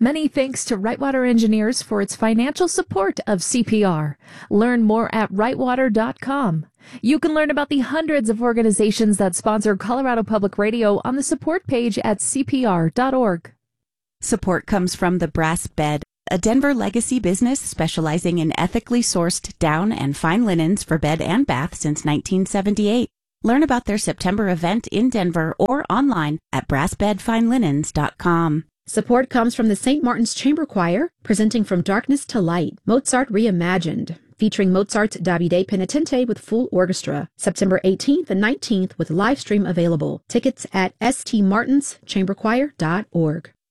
Many thanks to Rightwater Engineers for its financial support of CPR. Learn more at rightwater.com. You can learn about the hundreds of organizations that sponsor Colorado Public Radio on the support page at cpr.org. Support comes from The Brass Bed, a Denver legacy business specializing in ethically sourced down and fine linens for bed and bath since 1978. Learn about their September event in Denver or online at brassbedfinelinens.com. Support comes from the St. Martin's Chamber Choir, presenting From Darkness to Light, Mozart Reimagined, featuring Mozart's Davide Penitente with full orchestra, September 18th and 19th with live stream available. Tickets at stmartinschamberchoir.org.